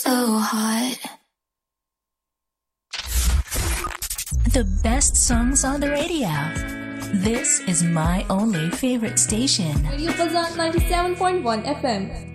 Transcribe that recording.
so hot. The best songs on the radio. This is my only favorite station. Radio Fazan 97.1 FM.